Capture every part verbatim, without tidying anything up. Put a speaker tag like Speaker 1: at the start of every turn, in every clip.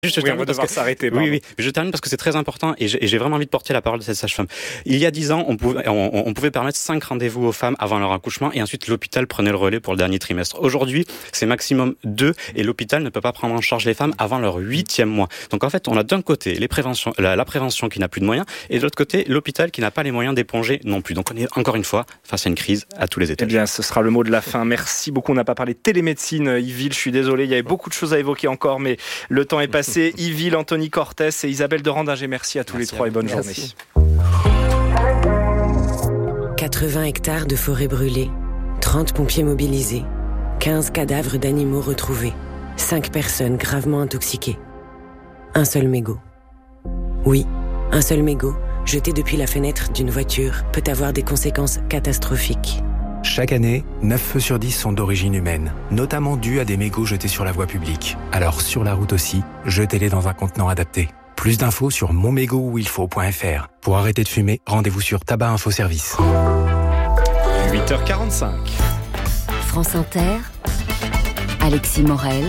Speaker 1: Juste, je
Speaker 2: oui, on va
Speaker 1: termine parce
Speaker 2: devoir
Speaker 1: que...
Speaker 2: s'arrêter.
Speaker 1: Oui, oui, je termine parce que c'est très important et j'ai, et j'ai vraiment envie de porter la parole de cette sage-femme. Il y a dix ans, on pouvait, on, on pouvait permettre cinq rendez-vous aux femmes avant leur accouchement et ensuite l'hôpital prenait le relais pour le dernier trimestre. Aujourd'hui, c'est maximum deux et l'hôpital ne peut pas prendre en charge les femmes avant leur huitième mois. Donc en fait, on a d'un côté les préventions, la, la prévention qui n'a plus de moyens et de l'autre côté l'hôpital qui n'a pas les moyens d'éponger non plus. Donc on est encore une fois face à une crise à tous les étages.
Speaker 2: Eh bien, ce sera le mot de la fin. Merci beaucoup. On n'a pas parlé de télémédecine, Yves. Je suis désolé, il y avait beaucoup de choses à évoquer encore, mais le temps est passé. Yves, Anthony Cortès et Isabelle de Randinger, merci à tous merci les trois et bonne merci. journée.
Speaker 3: quatre-vingts hectares de forêt brûlée, trente pompiers mobilisés, quinze cadavres d'animaux retrouvés, cinq personnes gravement intoxiquées. Un seul mégot. Oui, un seul mégot, jeté depuis la fenêtre d'une voiture, peut avoir des conséquences catastrophiques.
Speaker 4: Chaque année, neuf feux sur dix sont d'origine humaine, notamment dus à des mégots jetés sur la voie publique. Alors sur la route aussi, jetez-les dans un contenant adapté. Plus d'infos sur mon mégot où il faut point f r. Pour arrêter de fumer, rendez-vous sur Tabac Info Service.
Speaker 2: huit heures quarante-cinq.
Speaker 5: France Inter, Alexis Morel,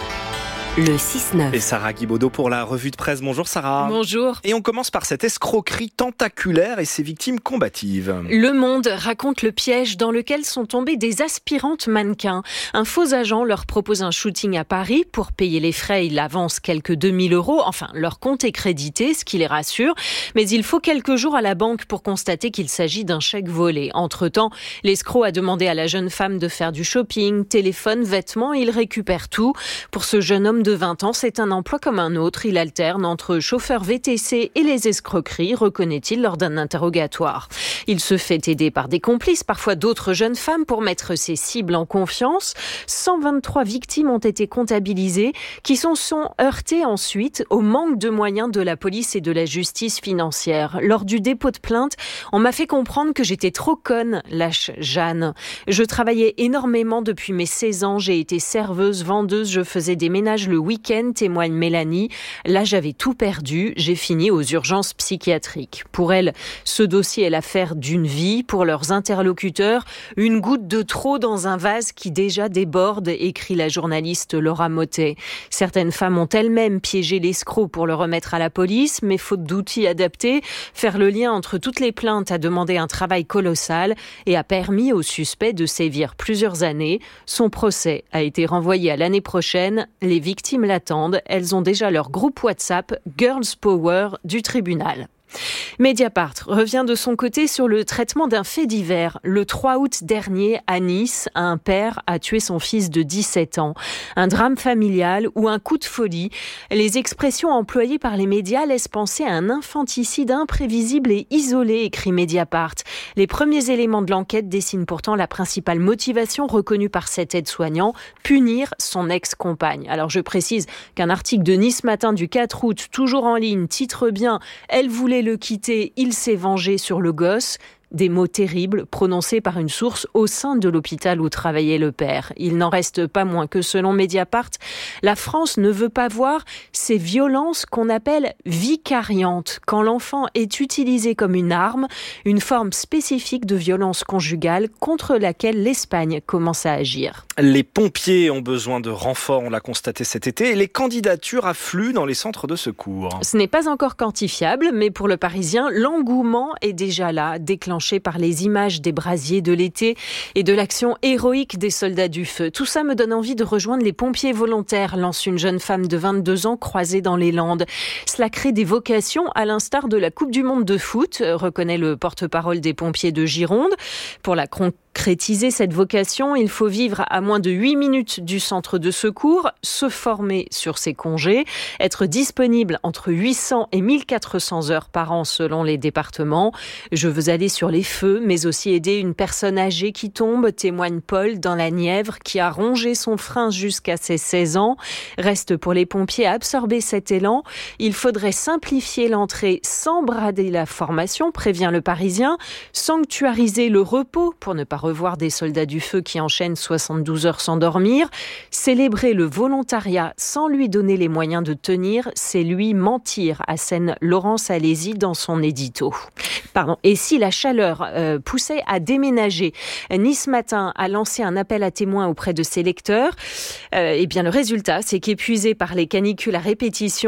Speaker 5: le six neuf.
Speaker 2: Et Sarah Guibaudot pour la revue de presse. Bonjour Sarah.
Speaker 6: Bonjour.
Speaker 2: Et on commence par cette escroquerie tentaculaire et ses victimes combatives.
Speaker 6: Le Monde raconte le piège dans lequel sont tombées des aspirantes mannequins. Un faux agent leur propose un shooting à Paris. Pour payer les frais, il avance quelques deux mille euros. Enfin, leur compte est crédité, ce qui les rassure. Mais il faut quelques jours à la banque pour constater qu'il s'agit d'un chèque volé. Entre-temps, l'escroc a demandé à la jeune femme de faire du shopping, téléphone, vêtements. Il récupère tout. Pour ce jeune homme de vingt ans, c'est un emploi comme un autre. Il alterne entre chauffeur V T C et les escroqueries, reconnaît-il lors d'un interrogatoire. Il se fait aider par des complices, parfois d'autres jeunes femmes, pour mettre ses cibles en confiance. cent vingt-trois victimes ont été comptabilisées, qui se sont heurtées ensuite au manque de moyens de la police et de la justice financière. Lors du dépôt de plainte, on m'a fait comprendre que j'étais trop conne, lâche Jeanne. Je travaillais énormément depuis mes seize ans. J'ai été serveuse, vendeuse, je faisais des ménages le week-end, témoigne Mélanie. Là, j'avais tout perdu. J'ai fini aux urgences psychiatriques. Pour elle, ce dossier est l'affaire d'une vie. Pour leurs interlocuteurs, une goutte de trop dans un vase qui déjà déborde, écrit la journaliste Laura Mottet. Certaines femmes ont elles-mêmes piégé l'escroc pour le remettre à la police, mais faute d'outils adaptés, faire le lien entre toutes les plaintes a demandé un travail colossal et a permis au suspect de sévir plusieurs années. Son procès a été renvoyé à l'année prochaine. Les victimes l'attendent. Elles ont déjà leur groupe WhatsApp Girls Power du tribunal. Mediapart revient de son côté sur le traitement d'un fait divers. Le trois août dernier, à Nice, un père a tué son fils de dix-sept ans. Un drame familial ou un coup de folie. Les expressions employées par les médias laissent penser à un infanticide imprévisible et isolé, écrit Mediapart. Les premiers éléments de l'enquête dessinent pourtant la principale motivation reconnue par cet aide-soignant, punir son ex-compagne. Alors je précise qu'un article de Nice Matin du quatre août, toujours en ligne, titre bien « Elle voulait le quitter, il s'est vengé sur le gosse ». Des mots terribles prononcés par une source au sein de l'hôpital où travaillait le père. Il n'en reste pas moins que, selon Mediapart, la France ne veut pas voir ces violences qu'on appelle vicariantes, quand l'enfant est utilisé comme une arme, une forme spécifique de violence conjugale contre laquelle l'Espagne commence à agir.
Speaker 2: Les pompiers ont besoin de renforts, on l'a constaté cet été, et les candidatures affluent dans les centres de secours.
Speaker 6: Ce n'est pas encore quantifiable, mais pour le Parisien, l'engouement est déjà là, déclenché par les images des brasiers de l'été et de l'action héroïque des soldats du feu. Tout ça me donne envie de rejoindre les pompiers volontaires, lance une jeune femme de vingt-deux ans croisée dans les Landes. Cela crée des vocations à l'instar de la Coupe du Monde de foot, reconnaît le porte-parole des pompiers de Gironde. Pour la concrétiser cette vocation, il faut vivre à moins de huit minutes du centre de secours, se former sur ses congés, être disponible entre huit cents et mille quatre cents heures par an selon les départements. Je veux aller sur les feux, mais aussi aider une personne âgée qui tombe, témoigne Paul dans la Nièvre, qui a rongé son frein jusqu'à ses seize ans. Reste pour les pompiers à absorber cet élan. Il faudrait simplifier l'entrée sans brader la formation, prévient le Parisien, sanctuariser le repos pour ne pas revoir des soldats du feu qui enchaînent soixante-douze heures sans dormir, célébrer le volontariat sans lui donner les moyens de tenir, c'est lui mentir, assène Laurence Alési dans son édito. Pardon. Et si la chaleur euh, poussait à déménager, Nice Matin a lancé un appel à témoins auprès de ses lecteurs. Euh, et bien le résultat, c'est qu'épuisé par les canicules à répétition,